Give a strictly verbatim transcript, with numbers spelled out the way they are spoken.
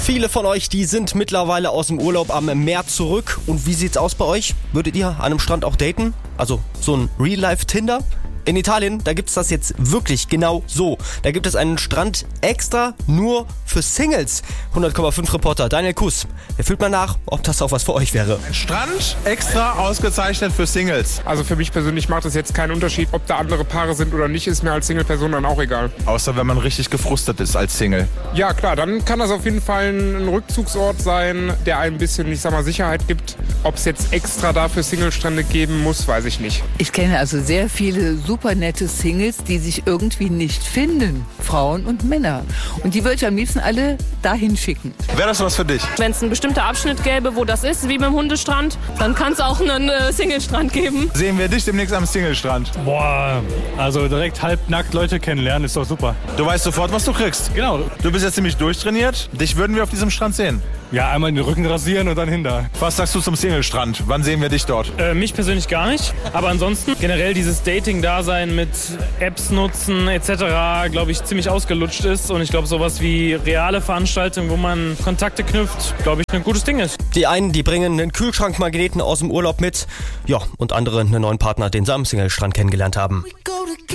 Viele von euch, die sind mittlerweile aus dem Urlaub am Meer zurück. Und wie sieht's aus bei euch? Würdet ihr an einem Strand auch daten? Also so ein Real-Life-Tinder? In Italien, da gibt's das jetzt wirklich genau so. Da gibt es einen Strand extra nur für Singles. hundert Komma fünf Reporter Daniel Kuss. Der fühlt mal nach, ob das auch was für euch wäre. Strand extra ausgezeichnet für Singles. Also für mich persönlich macht es jetzt keinen Unterschied, ob da andere Paare sind oder nicht, ist mir als Single-Person dann auch egal. Außer wenn man richtig gefrustet ist als Single. Ja klar, dann kann das auf jeden Fall ein Rückzugsort sein, der ein bisschen, ich sag mal, Sicherheit gibt. Ob es jetzt extra dafür Single-Strände geben muss, weiß ich nicht. Ich kenne also sehr viele super nette Singles, die sich irgendwie nicht finden. Frauen und Männer. Und die würde ich am liebsten alle dahin schicken. Wäre das was für dich? Wenn es einen bestimmten Abschnitt gäbe, wo das ist, wie beim Hundestrand, dann kann es auch einen äh, Single-Strand geben. Sehen wir dich demnächst am Single-Strand? Boah, also direkt halbnackt Leute kennenlernen ist doch super. Du weißt sofort, was du kriegst. Genau. Du bist jetzt ziemlich durchtrainiert. Dich würden wir auf diesem Strand sehen. Ja, einmal den Rücken rasieren und dann hin da. Was sagst du zum Single-Strand? Wann sehen wir dich dort? Äh, mich persönlich gar nicht. Aber ansonsten generell dieses Dating-Dasein mit Apps nutzen et cetera, glaube ich, ziemlich ausgelutscht ist. Und ich glaube, sowas wie reale Veranstaltungen, wo man Kontakte knüpft, glaube ich, ein gutes Ding ist. Die einen, die bringen einen Kühlschrankmagneten aus dem Urlaub mit. Ja, und andere einen neuen Partner, den sie am Single-Strand kennengelernt haben.